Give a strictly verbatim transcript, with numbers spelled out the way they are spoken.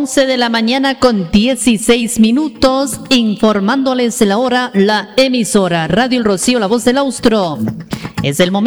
once de la mañana con dieciséis minutos, informándoles la hora, la emisora Radio El Rocío, la voz del Austro. Es el momento